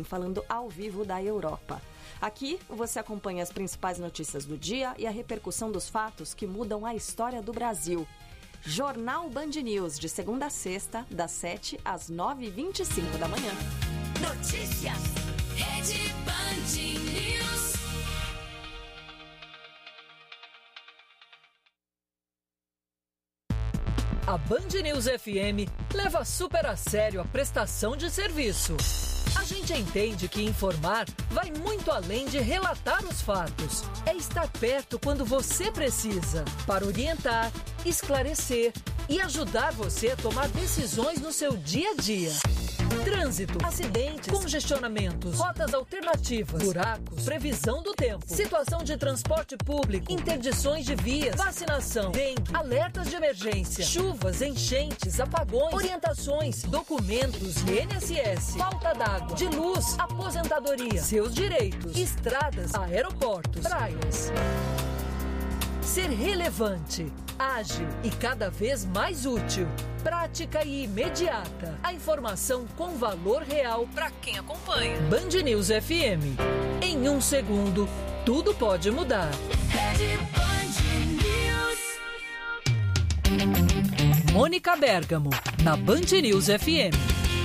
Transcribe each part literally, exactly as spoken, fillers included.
falando ao vivo da Europa. Aqui você acompanha as principais notícias do dia e a repercussão dos fatos que mudam a história do Brasil. Jornal Band News, de segunda a sexta, das sete às nove e vinte e cinco da manhã. Notícias, Rede Band News. A Band News F M leva super a sério a prestação de serviço. A gente entende que informar vai muito além de relatar os fatos. É estar perto quando você precisa, para orientar, esclarecer e ajudar você a tomar decisões no seu dia a dia. Trânsito, acidentes, congestionamentos, rotas alternativas, buracos, previsão do tempo, situação de transporte público, interdições de vias, vacinação, dengue, alertas de emergência, chuvas, enchentes, apagões, orientações, documentos, I N S S, falta d'água, de luz, aposentadoria, seus direitos, estradas, aeroportos, praias. Ser relevante, ágil e cada vez mais útil. Prática e imediata. A informação com valor real para quem acompanha. Band News F M. Em um segundo, tudo pode mudar. Mônica Bergamo, na Band News F M.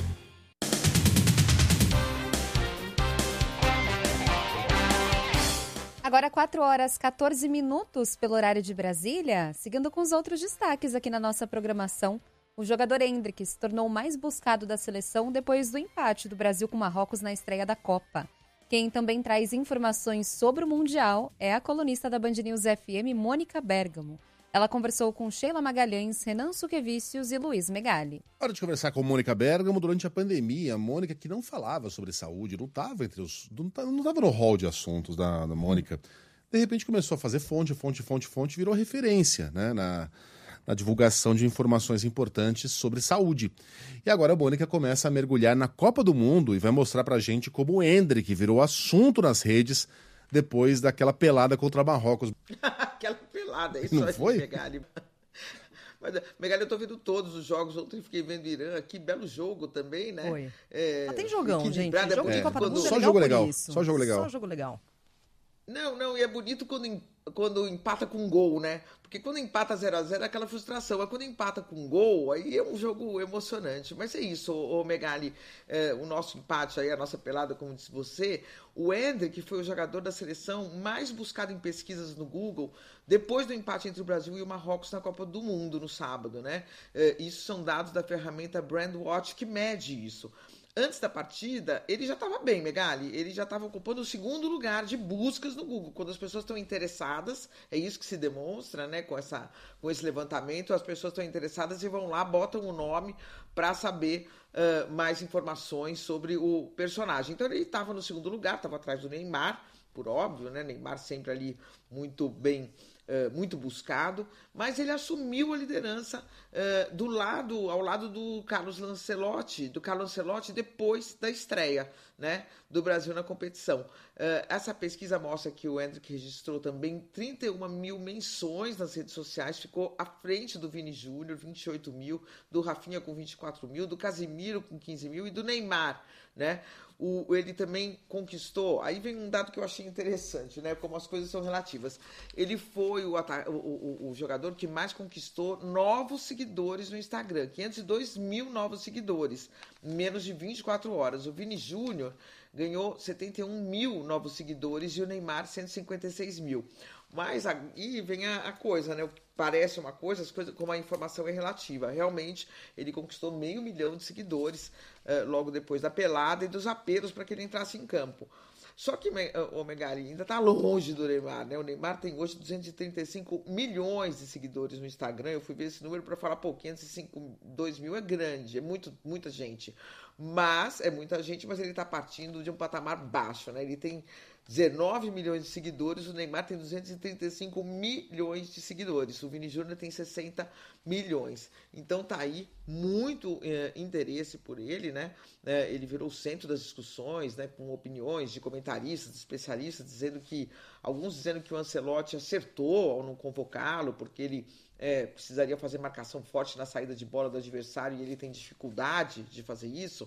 Agora quatro horas e quatorze minutos pelo horário de Brasília. Seguindo com os outros destaques aqui na nossa programação. O jogador Endrick se tornou o mais buscado da seleção depois do empate do Brasil com Marrocos na estreia da Copa. Quem também traz informações sobre o Mundial é a colunista da Band News F M, Mônica Bergamo. Ela conversou com Sheila Magalhães, Renan Suquevicius e Luiz Megali. Hora de conversar com Mônica Bergamo durante a pandemia. A Mônica que não falava sobre saúde, não estava entre os, não estava no hall de assuntos da, da Mônica. De repente começou a fazer fonte, fonte, fonte, fonte, virou referência, né, na, na divulgação de informações importantes sobre saúde. E agora a Mônica começa a mergulhar na Copa do Mundo e vai mostrar pra gente como o Endrick virou assunto nas redes depois daquela pelada contra Marrocos. Aquela pelada, isso não aí, foi? Megali. Mas, Megali, eu tô vendo todos os jogos. Ontem fiquei vendo Irã, que belo jogo também, né? Foi. É, Mas tem jogão, gente. É, Jogo de Copa do Mundo é Só legal jogo por legal. isso. Só jogo legal. Só jogo legal. Não, não, e é bonito quando, quando empata com gol, né? Porque quando empata zero a zero é aquela frustração. Mas quando empata com gol, aí é um jogo emocionante. Mas é isso, ô, ô Megali, é, o nosso empate aí, a nossa pelada, como disse você, o Endrick foi o jogador da seleção mais buscado em pesquisas no Google depois do empate entre o Brasil e o Marrocos na Copa do Mundo no sábado, né? É, isso são dados da ferramenta Brandwatch que mede isso. Antes da partida, ele já estava bem, Megali. Ele já estava ocupando o segundo lugar de buscas no Google. Quando as pessoas estão interessadas, é isso que se demonstra, né? Com, essa, com esse levantamento, as pessoas estão interessadas e vão lá, botam o nome para saber uh, mais informações sobre o personagem. Então ele estava no segundo lugar, estava atrás do Neymar, por óbvio, né? Neymar sempre ali muito bem... Uh, muito buscado, mas ele assumiu a liderança uh, do lado, ao lado do Carlos Ancelotti, do Carlos Ancelotti depois da estreia, né, do Brasil na competição. Uh, essa pesquisa mostra que o Endrick registrou também trinta e uma mil menções nas redes sociais, ficou à frente do Vini Júnior, vinte e oito mil, do Rafinha com vinte e quatro mil, do Casemiro com quinze mil e do Neymar, né? O, ele também conquistou, aí vem um dado que eu achei interessante, né? Como as coisas são relativas. Ele foi o, o, o, o jogador que mais conquistou novos seguidores no Instagram, quinhentos e dois mil novos seguidores, em menos de vinte e quatro horas. O Vini Júnior ganhou setenta e um mil novos seguidores e o Neymar cento e cinquenta e seis mil. Mas aí vem a, a coisa, né? Parece uma coisa, as coisas, como a informação é relativa. Realmente, ele conquistou meio milhão de seguidores uh, logo depois da pelada e dos apelos para que ele entrasse em campo. Só que o Megali ainda está longe do Neymar, né? O Neymar tem hoje duzentos e trinta e cinco milhões de seguidores no Instagram. Eu fui ver esse número para falar, pô, quinhentos e cinco, dois mil é grande, é muito, muita gente. Mas, é muita gente, mas ele está partindo de um patamar baixo, né? Ele tem dezenove milhões de seguidores, o Neymar tem duzentos e trinta e cinco milhões de seguidores, o Vini Júnior tem sessenta milhões. Então tá aí muito é, interesse por ele, né? É, ele virou o centro das discussões, né? Com opiniões de comentaristas, de especialistas, dizendo que, alguns dizendo que o Ancelotti acertou ao não convocá-lo, porque ele é, precisaria fazer marcação forte na saída de bola do adversário e ele tem dificuldade de fazer isso.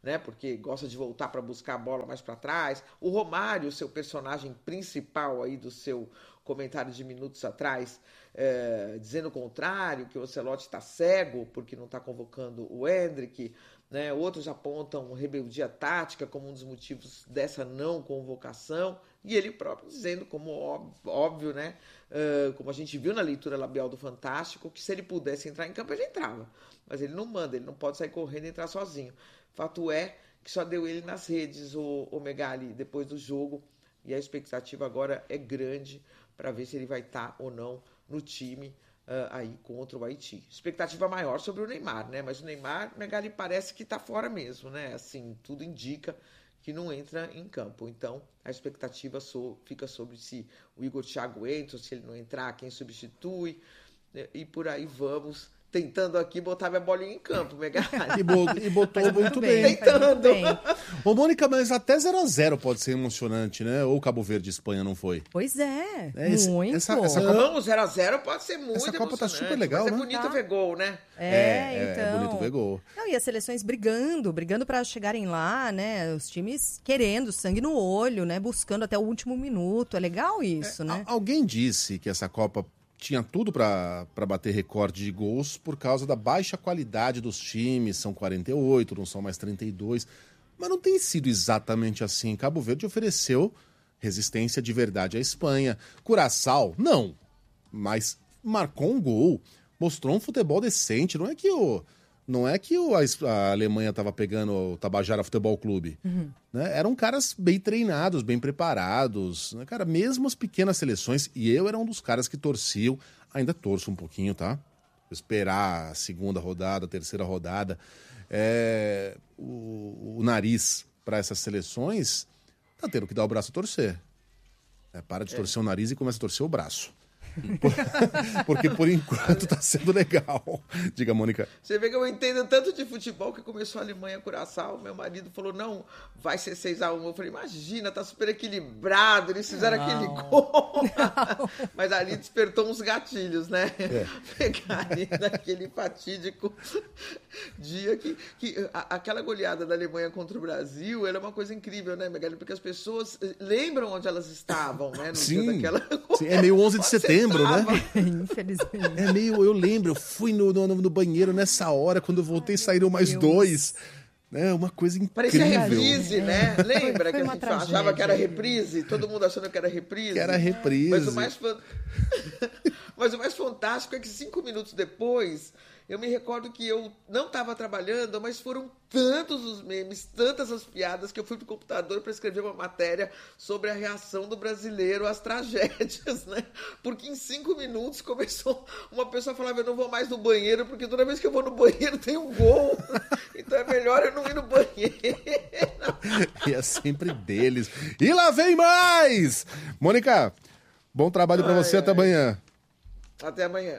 né? Porque gosta de voltar para buscar a bola mais para trás. O Romário, seu personagem principal aí do seu comentário de minutos atrás, é, dizendo o contrário, que o Ancelotti está cego porque não está convocando o Endrick, né? Outros apontam rebeldia tática como um dos motivos dessa não convocação, e ele próprio dizendo, como óbvio, óbvio né? Uh, como a gente viu na leitura labial do Fantástico, que se ele pudesse entrar em campo, ele entrava. Mas ele não manda, ele não pode sair correndo e entrar sozinho. Fato é que só deu ele nas redes, o, o Megali, depois do jogo, e a expectativa agora é grande para ver se ele vai estar ou não no time uh, aí contra o Haiti. Expectativa maior sobre o Neymar, né? Mas o Neymar, Megali, parece que está fora mesmo, né? Assim, tudo indica que não entra em campo. Então, a expectativa so, fica sobre se o Igor Thiago entra, se ele não entrar, quem substitui, né? E por aí vamos, tentando aqui botar minha bolinha em campo, Megali. E, bo e botou muito, muito bem. bem. Tentando. Bem. Ô, Mônica, mas até zero a zero pode ser emocionante, né? Ou Cabo Verde e Espanha não foi? Pois é, é esse, muito. Essa, essa Copa... Não, o zero a zero pode ser muito essa Copa emocionante. Tá super legal, mas né? é bonito tá. ver gol, né? É, é, então. É bonito ver gol. Não, e as seleções brigando, brigando para chegarem lá, né? Os times querendo, sangue no olho, né? Buscando até o último minuto. É legal isso, é, né? Alguém disse que essa Copa tinha tudo para bater recorde de gols por causa da baixa qualidade dos times. São quarenta e oito, não são mais trinta e dois. Mas não tem sido exatamente assim. Cabo Verde ofereceu resistência de verdade à Espanha. Curaçao, não. Mas marcou um gol. Mostrou um futebol decente. Não é que o, não é que o, a Alemanha estava pegando o Tabajara Futebol Clube. Uhum. Né? Eram caras bem treinados, bem preparados. Né? Cara, mesmo as pequenas seleções, e eu era um dos caras que torciam, ainda torço um pouquinho, tá? Vou esperar a segunda rodada, a terceira rodada. É, o, o nariz para essas seleções tá tendo que dar o braço a torcer. É, para de é. torcer o nariz e começa a torcer o braço. Porque por enquanto tá sendo legal. Diga, Mônica. Você vê que eu entendo tanto de futebol que começou a Alemanha Curaçao. Meu marido falou, não, vai ser seis a um. Eu falei, imagina, tá super equilibrado. Eles fizeram não. aquele gol. Mas ali despertou uns gatilhos, né? É. Pegarem naquele fatídico dia que, que a, aquela goleada da Alemanha contra o Brasil era uma coisa incrível, né, Megali? Porque as pessoas lembram onde elas estavam, né? No Sim. dia daquela... Sim, é meio onze de setembro. Lembro, né? Infelizmente. É meio, eu lembro, eu fui no, no, no banheiro nessa hora, quando eu voltei saíram mais Deus. dois. Né? Uma coisa incrível. Parecia reprise, né? É. Lembra foi, foi que a gente tragédia. achava que era reprise? Todo mundo achando que era reprise. Que era reprise. Mas o mais, fan... Mas o mais fantástico é que cinco minutos depois, eu me recordo que eu não estava trabalhando, mas foram tantos os memes, tantas as piadas, que eu fui pro computador para escrever uma matéria sobre a reação do brasileiro às tragédias, né? Porque em cinco minutos começou uma pessoa a falar, eu não vou mais no banheiro, porque toda vez que eu vou no banheiro tem um gol, então é melhor eu não ir no banheiro. E é sempre deles. E lá vem mais! Mônica, bom trabalho para você, ai. Até amanhã. Até amanhã.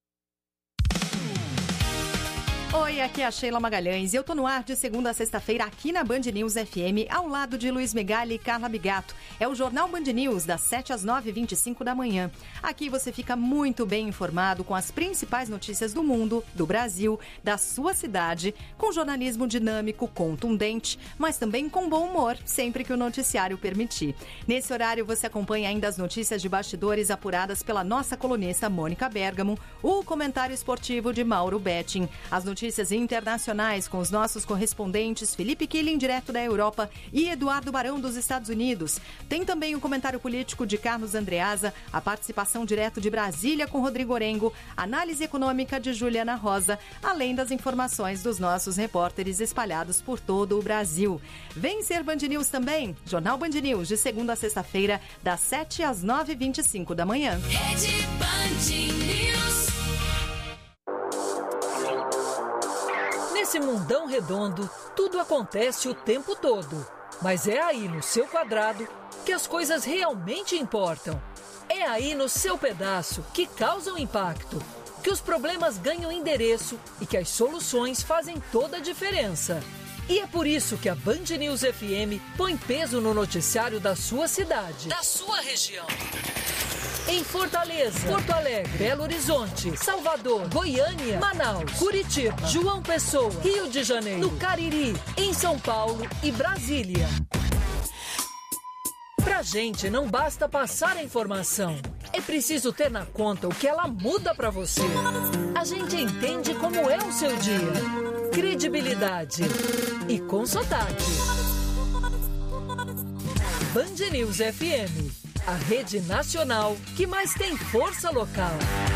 Oi, aqui é a Sheila Magalhães e eu tô no ar de segunda a sexta-feira aqui na Band News F M, ao lado de Luiz Megali e Carla Bigato. É o Jornal Band News, das sete às nove e vinte e cinco da manhã. Aqui você fica muito bem informado com as principais notícias do mundo, do Brasil, da sua cidade, com jornalismo dinâmico, contundente, mas também com bom humor, sempre que o noticiário permitir. Nesse horário você acompanha ainda as notícias de bastidores apuradas pela nossa colunista Mônica Bergamo, o comentário esportivo de Mauro Betting, as notícias Notícias internacionais com os nossos correspondentes Felipe Killing, direto da Europa, e Eduardo Barão, dos Estados Unidos. Tem também o comentário político de Carlos Andreasa, a participação direto de Brasília com Rodrigo Orengo, análise econômica de Juliana Rosa, além das informações dos nossos repórteres espalhados por todo o Brasil. Vem ser Band News também, Jornal Band News, de segunda a sexta-feira, das sete às nove e vinte e cinco da manhã. Rede Band News. Nesse mundão redondo, tudo acontece o tempo todo. Mas é aí no seu quadrado que as coisas realmente importam. É aí no seu pedaço que causam impacto, que os problemas ganham endereço e que as soluções fazem toda a diferença. E é por isso que a Band News F M põe peso no noticiário da sua cidade, da sua região. Em Fortaleza, Porto Alegre, Belo Horizonte, Salvador, Goiânia, Manaus, Curitiba, João Pessoa, Rio de Janeiro, no Cariri, em São Paulo e Brasília. Pra gente não basta passar a informação, é preciso ter na conta o que ela muda pra você. A gente entende como é o seu dia. Credibilidade e com sotaque. Band News F M, a rede nacional que mais tem força local.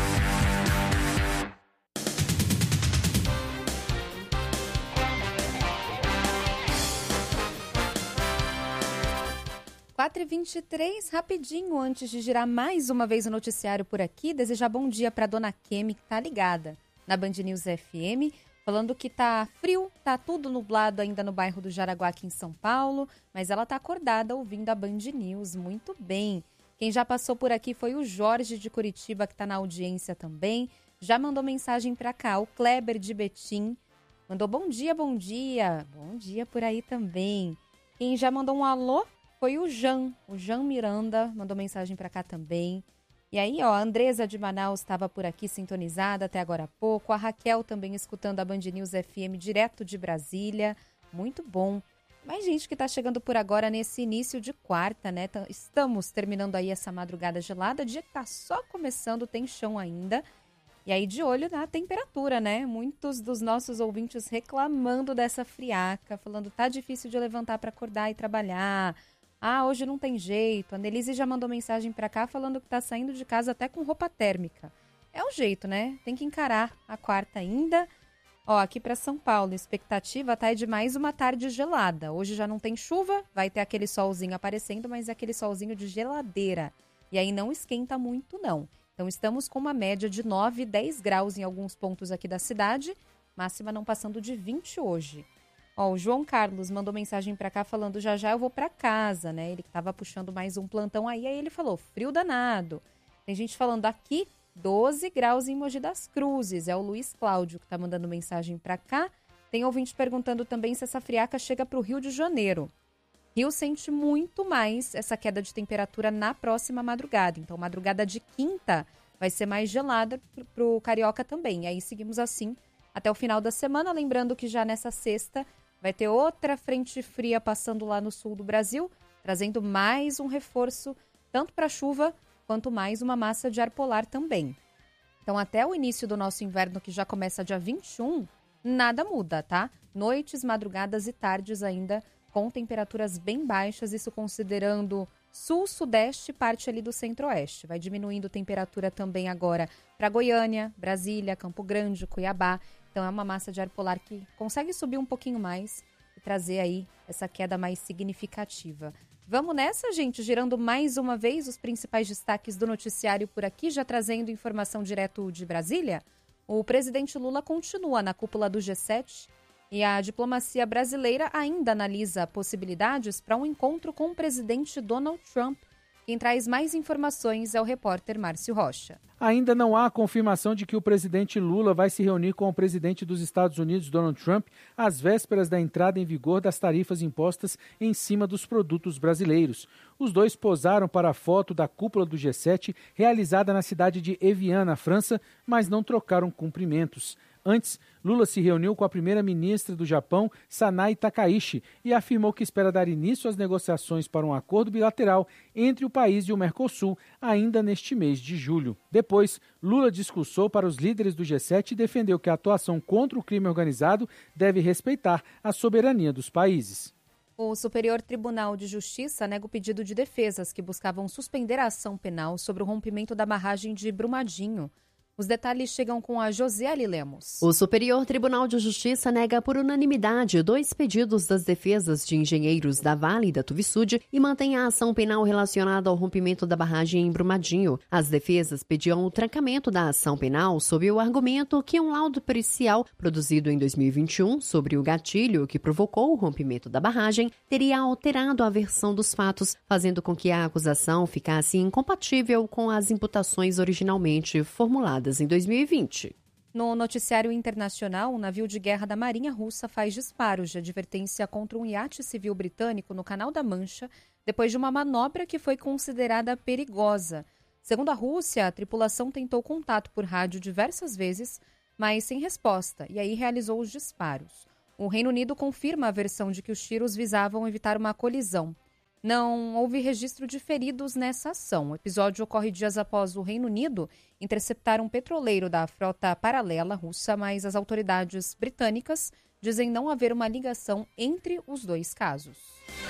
quatro e vinte e três, rapidinho, antes de girar mais uma vez o noticiário por aqui, desejar bom dia para dona Kemi, que tá ligada na Band News F M, falando que tá frio, tá tudo nublado ainda no bairro do Jaraguá, aqui em São Paulo, mas ela tá acordada ouvindo a Band News, muito bem. Quem já passou por aqui foi o Jorge de Curitiba, que tá na audiência também, já mandou mensagem para cá, o Kleber de Betim, mandou bom dia, bom dia, bom dia por aí também. Quem já mandou um alô foi o Jean, o Jean Miranda, mandou mensagem para cá também. E aí, ó, a Andresa de Manaus estava por aqui sintonizada até agora há pouco. A Raquel também escutando a Band News F M direto de Brasília. Muito bom. Mais gente que está chegando por agora nesse início de quarta, né? Estamos terminando aí essa madrugada gelada. Dia que tá só começando, tem chão ainda. E aí, de olho na temperatura, né? Muitos dos nossos ouvintes reclamando dessa friaca, falando tá difícil de levantar para acordar e trabalhar. Ah, hoje não tem jeito. A Nelise já mandou mensagem pra cá falando que tá saindo de casa até com roupa térmica. É o jeito, né? Tem que encarar a quarta ainda. Ó, aqui pra São Paulo, expectativa tá de mais uma tarde gelada. Hoje já não tem chuva, vai ter aquele solzinho aparecendo, mas é aquele solzinho de geladeira. E aí não esquenta muito, não. Então estamos com uma média de nove, dez graus em alguns pontos aqui da cidade. Máxima não passando de vinte hoje. Ó, o João Carlos mandou mensagem pra cá falando já já eu vou pra casa, né? Ele tava puxando mais um plantão aí, aí ele falou frio danado. Tem gente falando aqui doze graus em Mogi das Cruzes. É o Luiz Cláudio que tá mandando mensagem pra cá. Tem ouvinte perguntando também se essa friaca chega pro Rio de Janeiro. Rio sente muito mais essa queda de temperatura na próxima madrugada. Então, madrugada de quinta vai ser mais gelada pro, pro Carioca também. E aí seguimos assim até o final da semana. Lembrando que já nessa sexta vai ter outra frente fria passando lá no sul do Brasil, trazendo mais um reforço, tanto para a chuva, quanto mais uma massa de ar polar também. Então, até o início do nosso inverno, que já começa dia vinte e um, nada muda, tá? Noites, madrugadas e tardes ainda com temperaturas bem baixas, isso considerando sul, sudeste e parte ali do centro-oeste. Vai diminuindo temperatura também agora para Goiânia, Brasília, Campo Grande, Cuiabá. Então é uma massa de ar polar que consegue subir um pouquinho mais e trazer aí essa queda mais significativa. Vamos nessa, gente, girando mais uma vez os principais destaques do noticiário por aqui, já trazendo informação direto de Brasília. O presidente Lula continua na cúpula do G sete e a diplomacia brasileira ainda analisa possibilidades para um encontro com o presidente Donald Trump. Quem traz mais informações é o repórter Márcio Rocha. Ainda não há confirmação de que o presidente Lula vai se reunir com o presidente dos Estados Unidos, Donald Trump, às vésperas da entrada em vigor das tarifas impostas em cima dos produtos brasileiros. Os dois posaram para a foto da cúpula do G sete, realizada na cidade de Evian, na França, mas não trocaram cumprimentos. Antes, Lula se reuniu com a primeira-ministra do Japão, Sanae Takaichi, e afirmou que espera dar início às negociações para um acordo bilateral entre o país e o Mercosul ainda neste mês de julho. Depois, Lula discursou para os líderes do G sete e defendeu que a atuação contra o crime organizado deve respeitar a soberania dos países. O Superior Tribunal de Justiça nega o pedido de defesas que buscavam suspender a ação penal sobre o rompimento da barragem de Brumadinho. Os detalhes chegam com a Josiele Lemos. O Superior Tribunal de Justiça nega por unanimidade dois pedidos das defesas de engenheiros da Vale e da Tuvisud e mantém a ação penal relacionada ao rompimento da barragem em Brumadinho. As defesas pediam o trancamento da ação penal sob o argumento que um laudo pericial produzido em dois mil e vinte e um sobre o gatilho que provocou o rompimento da barragem teria alterado a versão dos fatos, fazendo com que a acusação ficasse incompatível com as imputações originalmente formuladas em dois mil e vinte. No noticiário internacional, um navio de guerra da Marinha Russa faz disparos de advertência contra um iate civil britânico no Canal da Mancha, depois de uma manobra que foi considerada perigosa. Segundo a Rússia, a tripulação tentou contato por rádio diversas vezes, mas sem resposta, e aí realizou os disparos. O Reino Unido confirma a versão de que os tiros visavam evitar uma colisão. Não houve registro de feridos nessa ação. O episódio ocorre dias após o Reino Unido interceptar um petroleiro da frota paralela russa, mas as autoridades britânicas dizem não haver uma ligação entre os dois casos.